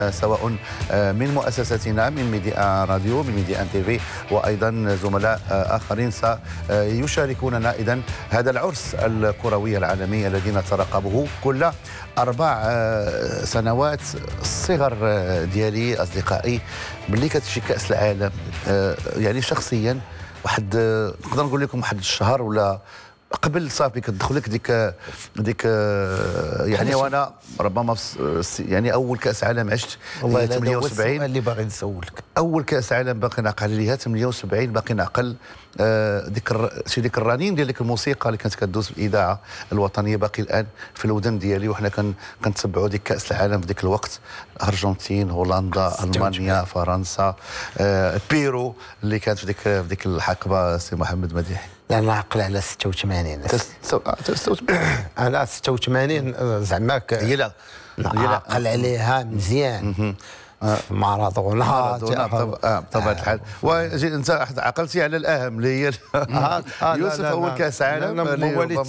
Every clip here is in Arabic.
سواء من مؤسستنا من ميديا راديو من ميديا تي في، وايضا زملاء اخرين سيشاركوننا اذا هذا العرس الكروي العالمي الذي نترقبه كل 4 سنوات. الصغر ديالي اصدقائي ملي كتجي كاس العالم يعني شخصيا واحد نقدر نقول لكم واحد الشهر ولا قبل صافي كتدخل لك ديك يعني وانا ربما يعني اول كاس عالم عشت والله 78 اللي باغي نسولك. اول كاس عالم باقي نعقل ليها 78 باقي نعقل ديك الرنين ديال ديك الموسيقى اللي كانت كدوز في الاذاعه الوطنيه باقي الان في الودن ديالي، وحنا كنتبعوا ديك كاس العالم في ديك الوقت. ارجنتين، هولندا، المانيا، فرنسا، بيرو اللي كانت في ديك الحقبه سي محمد مديح. لا نعقل على 86 على 86 زعما نعقل عليها مزيان. مارادونا بطبيعه الحال. انت عقلتي على الاهم اللي هي يوسف اول كاس عالم مواليد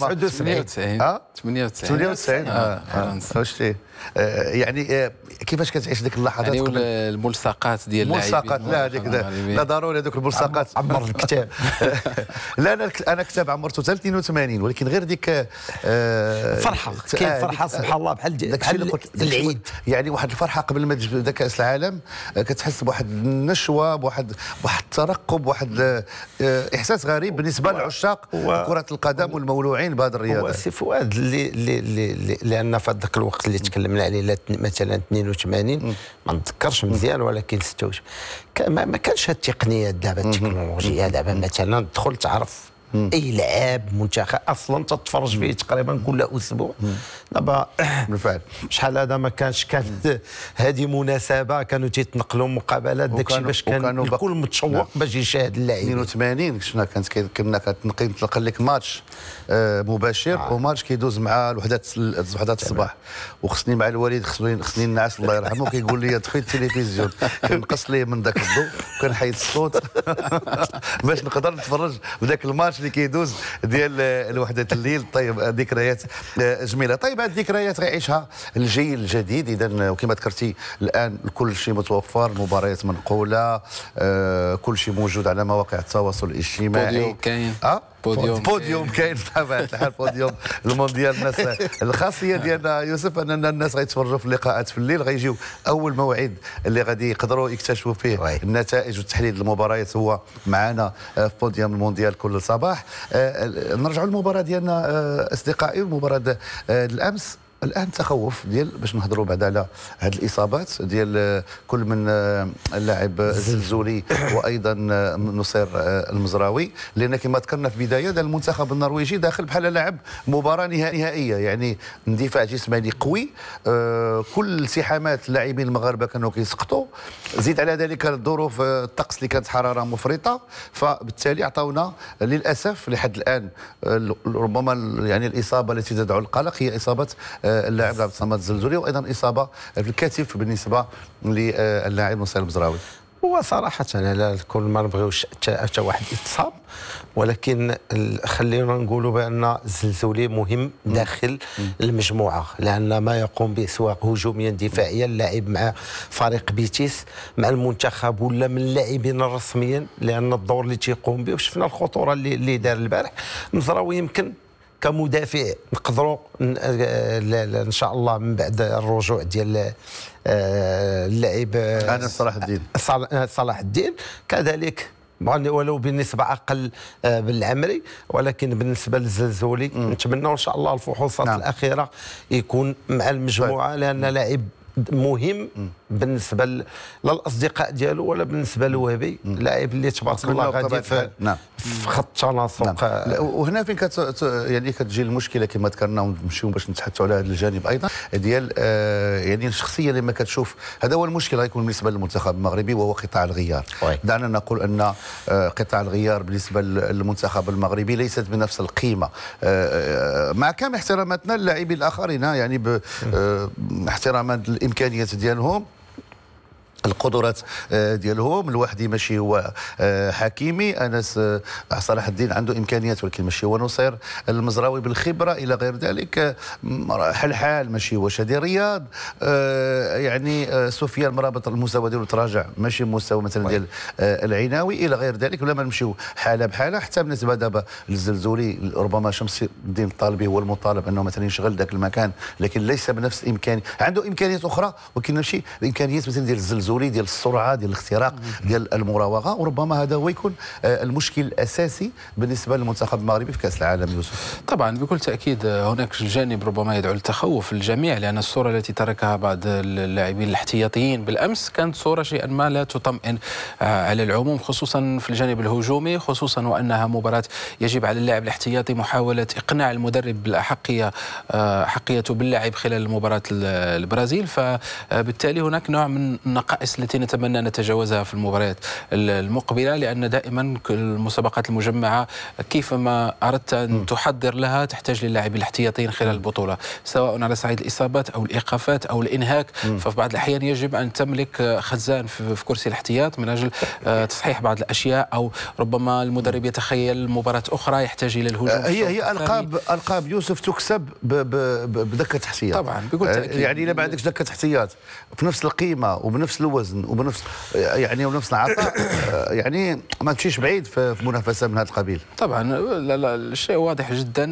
98 فهمتي يعني كيفاش كتعيش ديك اللحظات؟ يعني الملصقات ديال الملصقات، لا هذيك لا ضروري هذوك الملصقات. عمر الكتاب لا انا كتاب عمرته حتى 82، ولكن غير ديك فرحه، كاين فرحه سبحان الله بحال العيد، يعني واحد الفرحه قبل ما تبدا كاس العالم. كتحس بواحد النشوه، بواحد الترقب، واحد احساس غريب بالنسبه لعشاق كره القدم والمولوعين بهذه الرياضه. هو سي فؤاد اللي لان في هذاك الوقت اللي تكلمنا عليه مثلا 82 ما نتذكرش مزيان، ولكن 26 ما كانش هاد التقنيات دابا، التكنولوجيا دابا مثلا تدخل تعرف اي لعاب منتخب اصلا تتفرج فيه تقريبا كل اسبوع. دابا بالفعل شحال هذا ما كانت هذه مناسبه كانوا تيتنقلوا مقابلات داكشي باش كان الكل متشوق باش يشاهد اللاعب. 82 شفنا كنا كتنقل لك ماتش مباشر وماتش كيدوز مع الوحدات الصباح، وخصني مع الوالد خصني النعاس الله يرحمه كيقول لي طفي التلفزيون، كنقص ليه من ذاك الضوء وكنحيد الصوت باش نقدر نتفرج بذاك الماتش اللي كيدوز ديال الوحدة الليل. طيب ذكريات جميله. طيب هذه الذكريات غيعيشها الجيل الجديد اذا، وكما ذكرتي الان كل شيء متوفر، مباريات منقوله، كل شيء موجود على مواقع التواصل الاجتماعي. بوديوم كاين بوديوم كاين بطبيعه الحال. بوديوم المونديال. الناس الخاصيه ديالنا يوسف اننا الناس غيتفرجوا في اللقاءات في الليل، غيجيو اول موعد اللي غادي يقدروا يكتشفوا فيه النتائج وتحليل المباريات هو معنا في بوديوم المونديال كل صباح. نرجعوا للمباراه ديالنا اصدقائي، المباراه الامس. الان تخوف ديال باش نهضروا بعد على هذه الاصابات ديال كل من اللاعب الزلزولي وايضا نصير المزراوي، لان كما ذكرنا في البدايه المنتخب النرويجي داخل بحال لاعب مباراه نهائيه، يعني اندفاع جسماني قوي. كل التحامات اللاعبين المغاربه كانوا كيسقطوا، زيد على ذلك ظروف الطقس اللي كانت حراره مفرطه، فبالتالي عطاونا للاسف لحد الان ربما يعني الاصابه التي تدعو القلق هي اصابه اللاعب عبد الصمد الزلزولي، وايضا اصابه في الكتف بالنسبه للاعب نصير المزراوي. هو صراحه انا كل ما نبغيوش حتى واحد يتصاب، ولكن خلينا نقولوا بان الزلزولي مهم داخل المجموعه، لان ما يقوم به سواء هجوميا دفاعيا اللاعب مع فريق بيتيس مع المنتخب ولا من اللاعبين الرسميين، لان الدور اللي تيقوم به وشفنا الخطوره اللي دار البارح. المزراوي يمكن كمدافع نقدروا ان شاء الله من بعد الرجوع ديال اللاعب صلاح الدين كذلك، ولو بنسبه اقل بالعمري، ولكن بالنسبه للزلزولي نتمنى ان شاء الله الفحوصات الاخيره يكون مع المجموعه، لان لاعب مهم بالنسبه للاصدقاء ديالو ولا بالنسبه لوهبي، لاعب اللي تبارك الله غادي في خط التناسق. وهنا فين يعني كتجي المشكله كما ذكرنا، ونمشيو باش نتحدثوا على هذا الجانب ايضا ديال يعني الشخصيه اللي ما كتشوف. هذا هو المشكل غيكون بالنسبه للمنتخب المغربي، وهو قطاع الغيار. دعنا نقول ان قطاع الغيار بالنسبه للمنتخب المغربي ليست بنفس القيمه، مع كامل احتراماتنا للاعبين الاخرين، يعني باحترامات الامكانيات ديالهم، القدرات ديالهم. الوحدي ماشي هو حكيمي، انس صلاح الدين عنده امكانيات ولكن ماشي هو نصير، المزراوي بالخبره الى غير ذلك، حل ماشي هو شادي رياض، يعني سفيان مرابط المستوى ديالو تراجع ماشي مستوى مثلا ديال العناوي الى غير ذلك. ولا ما نمشيو حاله بحاله حتى بالنسبه دابا للزلزولي، ربما شمس الدين الطالبي هو المطالب انه مثلا يشغل ذاك المكان، لكن ليس بنفس عنده امكانيات اخرى، ولكن ماشي الامكانيات مثلا ديال الزلزولي، ديال السرعه، ديال الاختراق، ديال المراوغه. وربما هذا هو يكون المشكل الاساسي بالنسبه للمنتخب المغربي في كاس العالم. يوسف، طبعا بكل تاكيد هناك جانب ربما يدعو للتخوف الجميع، لان الصوره التي تركها بعض اللاعبين الاحتياطيين بالامس كانت صوره شيئا ما لا تطمئن على العموم، خصوصا في الجانب الهجومي، خصوصا وانها مباراه يجب على اللاعب الاحتياطي محاوله اقناع المدرب حقيته باللاعب خلال مباراه البرازيل. فبالتالي هناك نوع من النقائص التي نتمنى أن نتجاوزها في المباريات المقبلة، لأن دائما المسابقات المجمعة كيفما أردت أن تحضر لها تحتاج للاعبين الاحتياطيين خلال البطولة، سواء على صعيد الإصابات أو الإيقافات أو الإنهاك. ففي بعض الأحيان يجب أن تملك خزان في كرسي الاحتياط من أجل تصحيح بعض الأشياء، أو ربما المدرب يتخيل مباراة أخرى يحتاج إلى الهجوم. هي ألقاب يوسف تكسب بدكة احتياط طبعا بكل تأكيد. يعني إذا ما عندكش دكة احتياط في نفس القيمة وبنفس الوزن وبنفس العطاء يعني ما تمشيش بعيد في منافسه من هذا القبيل. طبعا لا الشيء واضح جدا.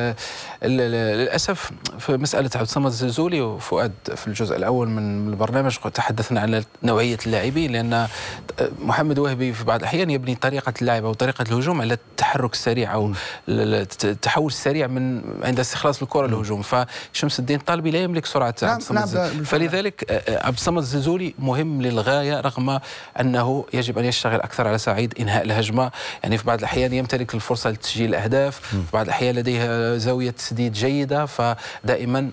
للاسف في مساله عبد الصمد الزلزولي وفؤاد في الجزء الاول من البرنامج تحدثنا عن نوعيه اللاعبين، لان محمد وهبي في بعض الاحيان يبني طريقه اللعب او طريقه الهجوم على التحرك السريع او التحول السريع من عند استخلاص الكره للهجوم. فشمس الدين الطالبي لا يملك سرعه عبد الصمد، فلذلك عبد الصمد الزلزولي مهم للغايه، رغم أنه يجب أن يشتغل أكثر على صعيد إنهاء الهجمة. يعني في بعض الأحيان يمتلك الفرصة لتسجيل الأهداف، في بعض الأحيان لديه زاوية تسديد جيدة، فدائما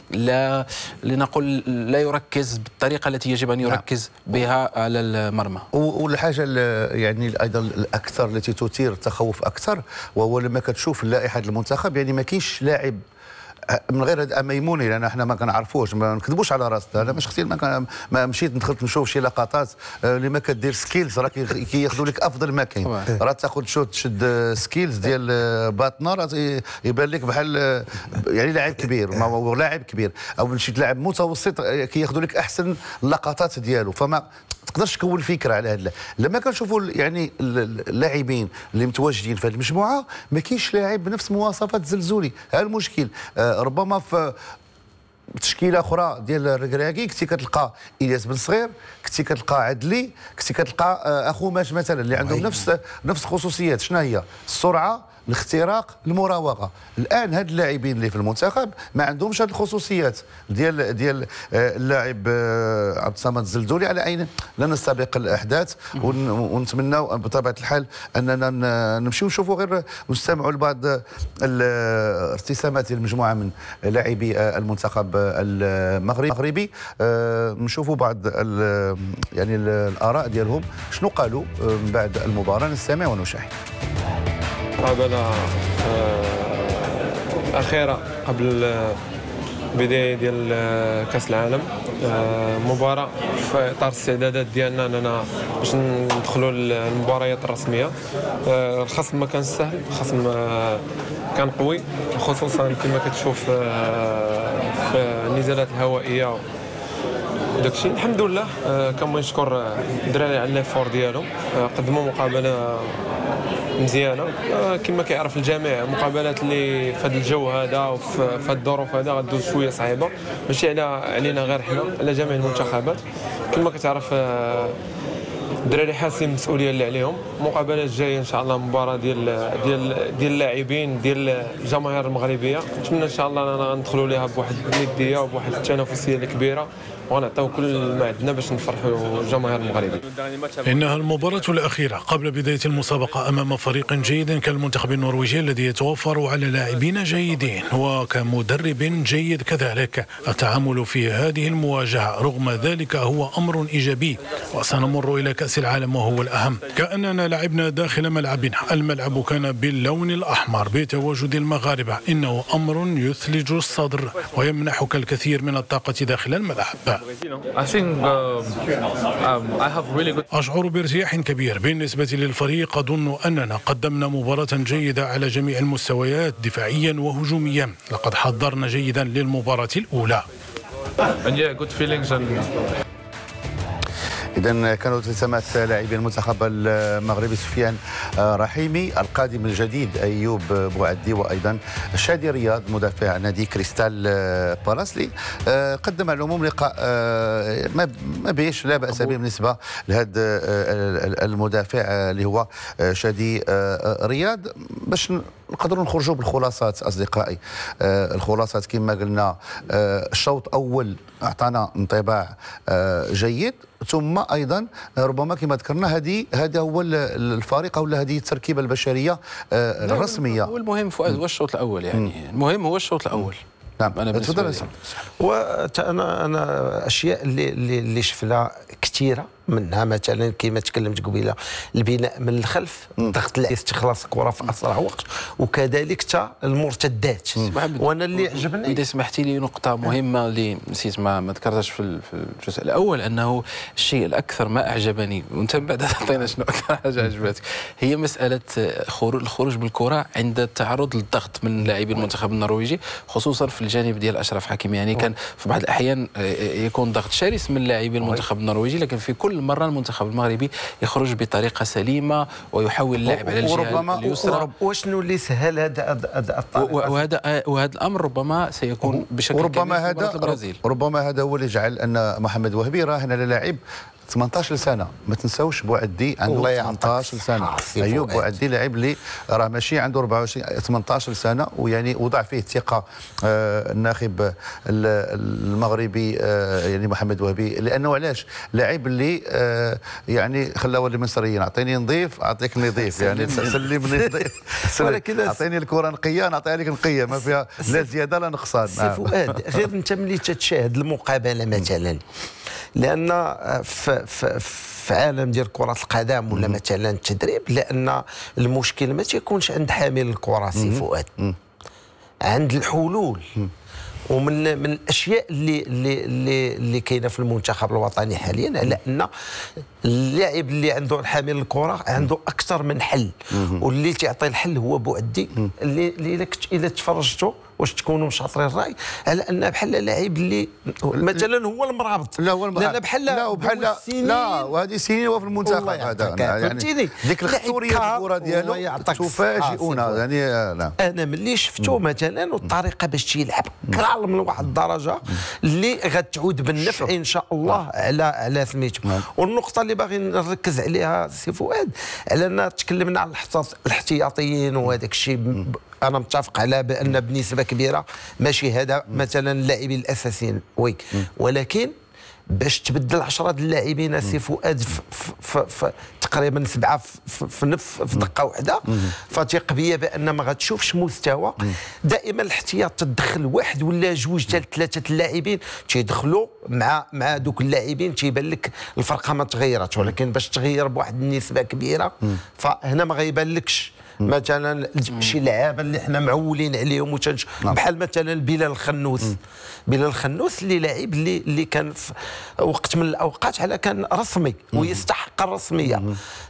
لنقول لا يركز بالطريقة التي يجب أن يركز بها على المرمى. والحاجة يعني أيضا الأكثر التي تثير التخوف أكثر، وهو لما كتشوف لائحة المنتخب، يعني ما كاينش لاعب من غير هذا ميموني، لان احنا ما كنعرفوش، ما نكذبوش على راسنا. انا شخصيا ما مشيت دخلت نشوف شي لقطات اللي ما كدير سكيلز، راه كياخذوا لك افضل ما كاين، راه تاخذ شوت تشد سكيلز ديال باطنه، راه يبان لك بحال يعني لاعب كبير، ما لاعب كبير او مشيت لاعب متوسط كياخذوا لك احسن اللقطات ديالو. فما تقدرش تكون فكره على هذا. لما كنشوفوا يعني اللاعبين اللي متواجدين في هذه المجموعه، ما كاينش لاعب بنفس مواصفات زلزولي. هذا المشكل. ربما في تشكيله اخرى ديال الركراكي كنتي كتلقى الياس بن صغير، كنتي كتلقى عدلي، كنتي كتلقى اخو ماش مثلا، اللي عندهم نفس الخصوصيات. شنو هي؟ السرعه، الاختراق، المراوغه. الان هاد اللاعبين اللي في المنتخب ما عندهمش هاد الخصوصيات ديال اللاعب عبد الصمد الزلزولي، على عين لا نستبق الاحداث. ونتمناو بطبيعه الحال اننا نمشيو نشوفوا غير نستمعوا لبعض الارتسامات ديال المجموعه من لاعبي المنتخب المغربي، نشوفوا بعض يعني الاراء ديالهم شنو قالوا من بعد المباراه. نستمع ونشاهد. مقابلة أخيرة قبل بداية ديال كأس العالم، مباراة في إطار الاستعدادات ديالنا أننا باش ندخلوا للمباريات الرسمية. الخصم ما كان سهل، الخصم كان قوي، خصوصا كما كتشوف في النزالات الهوائية داكشي. الحمد لله كنبغي نشكر الدراري على ليفور ديالهم، قدموا مقابلة مزيانه. كما كيعرف الجميع المقابلات اللي في هذا الجو هذا وفي هذه الظروف هذا غدوز شويه صعيبه، ماشي علينا غير حنا، على جميع المنتخبات. كما كتعرف الدراري حاسين المسؤوليه اللي عليهم. المقابله الجايه ان شاء الله مباراه ديال اللاعبين ديال الجماهير المغربيه، نتمنى ان شاء الله ندخلوا ليها بواحد النديه وبواحد التنافسيه الكبيره، ونعطيو كل ما عندنا باش نفرحوا الجماهير المغربيه. إنها المباراة الأخيرة قبل بداية المسابقة أمام فريق جيد كالمنتخب النرويجي الذي يتوفر على لاعبين جيدين وكمدرب جيد كذلك. التعامل في هذه المواجهة رغم ذلك هو أمر إيجابي، وسنمر إلى كأس العالم وهو الأهم. كأننا لعبنا داخل ملعبنا، الملعب كان باللون الأحمر بتواجد المغاربة. إنه أمر يثلج الصدر ويمنحك الكثير من الطاقة داخل الملعب. أشعر بارتياح كبير بالنسبة للفريق. أظن أننا قدمنا مباراة جيدة على جميع المستويات دفاعيا وهجوميا. لقد حضرنا جيدا للمباراة الأولى. إذا كانوا ابتسامات لاعبي المنتخب المغربي سفيان رحيمي، القادم الجديد أيوب بوعدي، وأيضا شادي رياض مدافع نادي كريستال بالاس اللي قدم على العموم لقاء ما بيش لا بأس به بالنسبة لهذا المدافع اللي هو شادي رياض. باش نقدروا نخرجوا بالخلاصات أصدقائي. الخلاصات كما قلنا، الشوط أول أعطانا انطباع جيد، ثم ايضا ربما كما ذكرنا هذا هو الفريق او هذه التركيبه البشريه الرسميه. هو المهم فؤاد هو الشوط الاول، يعني المهم هو الشوط الاول. نعم انا تفضل. انا اشياء اللي شفنا كثيره منها مثلا كما تكلمت قبيله، البناء من الخلف، ضغط استخلاص الكره في اسرع وقت، وكذلك حتى المرتدات. وانا اللي عجبني اذا سمحتي لي نقطه مهمه اللي نسيت ما ذكرتهاش في الجزء الاول، انه الشيء الاكثر ما اعجبني، وانت من بعد عطينا شنو اكثر حاجه عجبتك، هي مساله الخروج بالكره عند التعرض للضغط من لاعبي المنتخب النرويجي، خصوصا في الجانب ديال اشرف حكيمي. يعني كان في بعض الاحيان يكون ضغط شرس من لاعبي المنتخب النرويجي، لكن في كل مره المنتخب المغربي يخرج بطريقه سليمه ويحاول اللعب على الجهه اليسرى. وشنو اللي سهل هذا وهذا الامر ربما سيكون بشكل وربما كبير في البرازيل. ربما هذا هو اللي جعل ان محمد وهبي راهن على لاعب 18 سنه. ما تنساوش بوعدي عنده 18 سنه. ايوب بوعدي لاعب اللي راه ماشي عنده 24 18 سنه، ويعني وضع فيه الثقه الناخب المغربي يعني محمد وهبي، لانه علاش لاعب اللي يعني خلاو المصريين اعطيني نظيف اعطيك نظيف، يعني سلمني نظيف، ولكن اعطيني الكره نقيه نعطيها لك نقيه، ما فيها لا زياده لا نقصان. سي فؤاد، غير انت ملي تتشاهد المقابله مثلا، لان في عالم ديال كرة القدم ولا مثلا التدريب، لان المشكل ما تيكونش عند حامل الكرة سي فؤاد، عند الحلول. ومن الاشياء اللي كاينه في المنتخب الوطني حاليا، على ان اللاعب اللي عنده الحامل الكره عنده اكثر من حل، واللي تعطي الحل هو بوعدي، اللي اذا تفرجتوا واش تكونوا شاطرين الراي على ان بحال لاعب اللي مثلا هو المرابط. لا هو لا بحال لا وهذه سنين هو في المنتخب هذا، يعني ديك الخطوريه الكره ديالو تفاجئونا. يعني لا انا ملي شفتو مثلا والطريقه باش تيلعب كرال من واحد الدرجه اللي غتعود بالنفع ان شاء الله على سميتو. والنقطه اللي باغي نركز عليها سي فؤاد، على ان تكلمنا على الاحتياطيين وهذاك الشيء، انا متفق على بان بنسبه كبيره ماشي هذا مثلا اللاعبين الاساسيين وي، ولكن باش تبدل 10 اللاعبين سي فؤاد في تقريبا 7 في دقه واحده، فتيق بيا بان ما غتشوفش مستوى. دائما الاحتياط تدخل واحد ولا جوج حتى 3 اللاعبين تيدخلوا مع دوك اللاعبين، تيبان لك الفرقه ما تغيرت، ولكن باش تغير بواحد النسبه كبيره فهنا ما غيبان لكش مثلا شي لعابه اللي حنا معولين عليهم بحال مثلا بلال الخنوس اللي لاعب اللي كان في وقت من الاوقات على كان رسمي ويستحق الرسميه.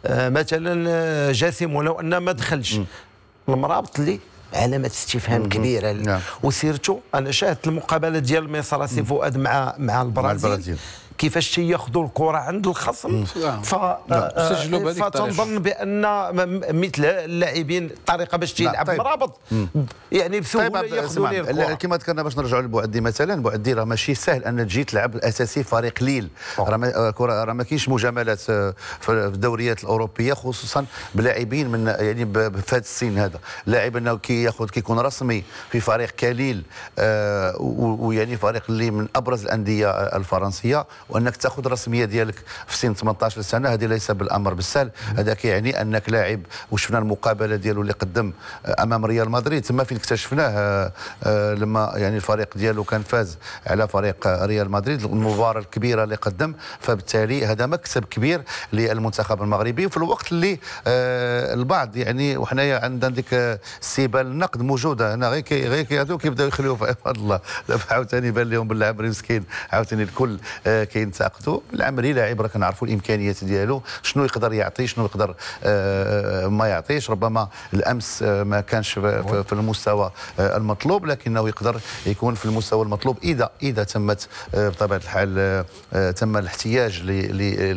مثلا جاسم ولو انه ما دخلش، المرابط اللي علامة استفهام كبيرة. وسيرته انا شاهدت المقابله ديال مصر سي فؤاد مع البرازيل، كيفاش تياخذوا الكره عند الخصم، فتنظن بان مثل اللاعبين الطريقه باش تيلعب مرابط يعني بسهوله ياخذوا ليه الكره. كما ذكرنا باش نرجعوا لبوعدي مثلا، بوعدي راه ماشي سهل ان تجي تلعب الاساسي فريق ليل، راه ما كاينش مجاملات في الدوريات الاوروبيه، خصوصا بلاعبين من يعني في هذا السن هذا، لاعب انه كيكون رسمي في فريق كليل، ويعني فريق اللي من ابرز الانديه الفرنسيه، وانك تاخذ الرسميه ديالك في سن 18 سنه، هذه ليس بالامر بالسهل. هذا كيعني انك لاعب، وشفنا المقابله ديالو اللي قدم امام ريال مدريد، تما فين اكتشفناه لما يعني الفريق ديالو كان فاز على فريق ريال مدريد، المباراه الكبيره اللي قدم. فبالتالي هذا مكسب كبير للمنتخب المغربي في الوقت اللي البعض يعني، وحنايا عندنا ديك السيبه النقد موجوده هنا، غير كيعطيو كيبداو يخليوه في عباد الله. دابا عاوتاني بان لهم بالعمري مسكين، عاوتاني الكل كينتقدوا. العمري لاعب راه كنعرفوا الامكانيات ديالو، شنو يقدر يعطي، شنو يقدر ما يعطيش. ربما الامس ما كانش في المستوى المطلوب، لكنه يقدر يكون في المستوى المطلوب اذا تمت بطبيعه الحال تم الاحتياج